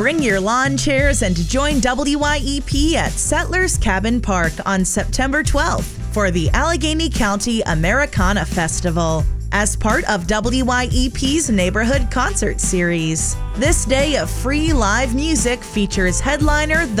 Bring your lawn chairs and join WYEP at Settlers Cabin Park on September 12th for the Allegheny County Americana Festival as part of WYEP's Neighborhood Concert Series. This day of free live music features headliner